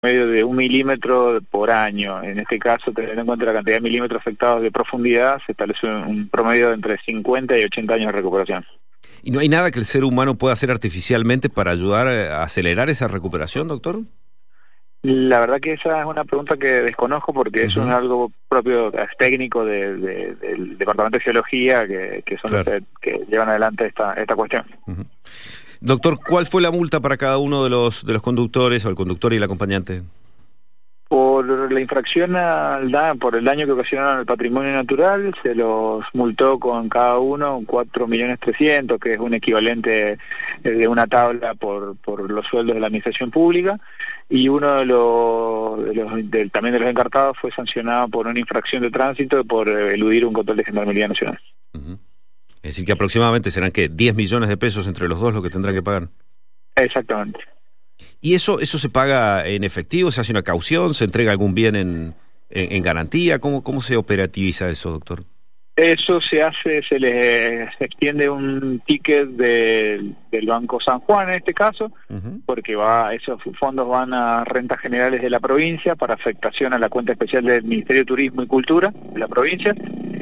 medio de 1 milímetro por año. En este caso, teniendo en cuenta la cantidad de milímetros afectados de profundidad, se establece un promedio de entre 50 y 80 años de recuperación. ¿Y no hay nada que el ser humano pueda hacer artificialmente para ayudar a acelerar esa recuperación, doctor? La verdad que esa es una pregunta que desconozco porque eso es algo propio técnico del Departamento de Geología, que son los que llevan adelante esta cuestión. Doctor, ¿cuál fue la multa para cada uno de los conductores, o el conductor y el acompañante? Por la infracción por el daño que ocasionaron al patrimonio natural, se los multó con cada uno 4.300.000, que es un equivalente de una tabla por los sueldos de la administración pública, y uno también de los encartados fue sancionado por una infracción de tránsito por eludir un control de Gendarmería Nacional. Es decir, que aproximadamente serán, ¿qué? 10 millones de pesos entre los dos lo que tendrán que pagar. Exactamente. ¿Y eso se paga en efectivo? ¿Se hace una caución? ¿Se entrega algún bien en garantía? ¿Cómo se operativiza eso, doctor? Eso se hace, se extiende un ticket del Banco San Juan en este caso, porque esos fondos van a rentas generales de la provincia para afectación a la cuenta especial del Ministerio de Turismo y Cultura de la provincia,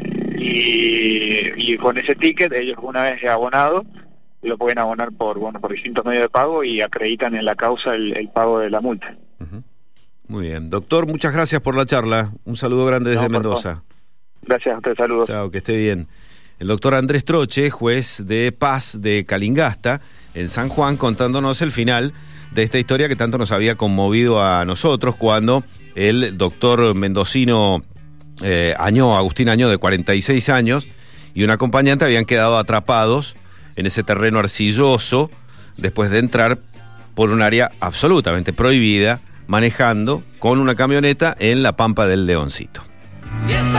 y con ese ticket ellos, una vez abonado, lo pueden abonar por distintos medios de pago y acreditan en la causa el pago de la multa. Muy bien. Doctor, muchas gracias por la charla. Un saludo grande desde Mendoza. Gracias a usted, saludos. Chao, que esté bien. El doctor Andrés Troche, juez de paz de Calingasta, en San Juan, contándonos el final de esta historia que tanto nos había conmovido a nosotros cuando el doctor mendocino Agustín Añó, de 46 años, y un acompañante habían quedado atrapados en ese terreno arcilloso después de entrar por un área absolutamente prohibida, manejando con una camioneta en la Pampa del Leoncito.